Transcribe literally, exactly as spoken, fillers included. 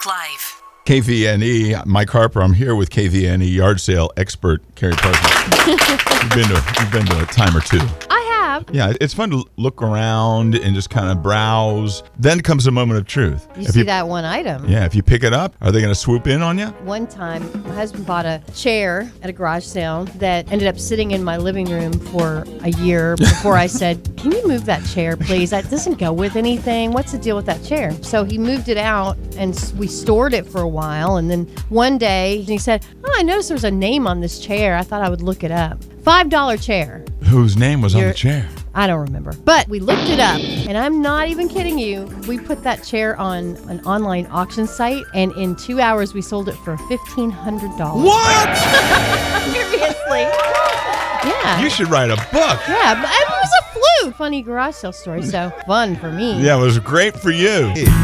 Facebook Live. K V N E, Mike Harper. I'm here with K V N E yard sale expert Carrie Parsons. you've been to you've been to a time or two. I have. Yeah, it's fun to look around and just kind of browse. Then comes a moment of truth. You If see that one item. Yeah, if you pick it up, are they going to swoop in on you? One time, my husband bought a chair at a garage sale that ended up sitting in my living room for a year before I said, "Can you move that chair, please? That doesn't go with anything. What's the deal with that chair?" So he moved it out, and s- we stored it for a while. And then one day, he said, "Oh, I noticed there was a name on this chair. I thought I would look it up. five dollar chair." Whose name was on You're- the chair? I don't remember. But we looked it up, and I'm not even kidding you. We put that chair on an online auction site, and in two hours, we sold it for fifteen hundred dollars. What? Seriously. Yeah. You should write a book. Yeah, but it was a fluke. Funny garage sale story, so fun for me. Yeah, it was great for you.